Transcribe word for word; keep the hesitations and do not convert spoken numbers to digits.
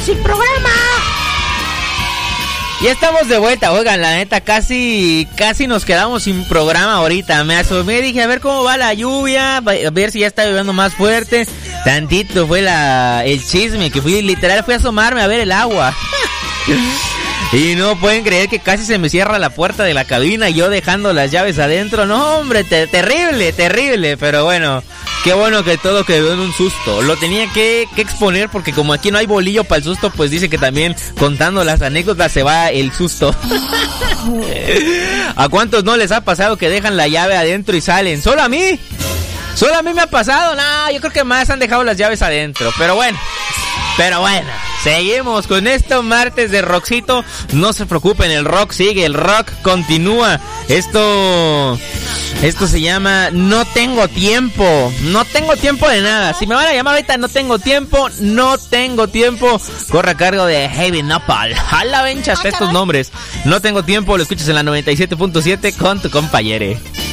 sin programa. Ya estamos de vuelta, oigan, la neta, casi, casi nos quedamos sin programa ahorita. Me asomé, dije, a ver cómo va la lluvia, a ver si ya está lloviendo más fuerte. Tantito fue la, el chisme, que fui, literal, fui a asomarme a ver el agua. Y no pueden creer que casi se me cierra la puerta de la cabina y yo dejando las llaves adentro. No, hombre, te, terrible, terrible. Pero bueno, qué bueno que todo quedó en un susto. Lo tenía que, que exponer porque como aquí no hay bolillo para el susto, pues dice que también contando las anécdotas se va el susto. ¿A cuántos no les ha pasado que dejan la llave adentro y salen? ¿Solo a mí? ¿Solo a mí me ha pasado? No, yo creo que más han dejado las llaves adentro. Pero bueno, pero bueno. Seguimos con esto, martes de rockcito. No se preocupen, el rock sigue, el rock continúa. Esto, esto se llama No Tengo Tiempo. No tengo tiempo de nada. Si me van a llamar ahorita, no tengo tiempo. No tengo tiempo. Corre a cargo de Heavy Nopal. A la vencha hasta estos nombres. No tengo tiempo, lo escuchas en la noventa y siete punto siete con tu compañere.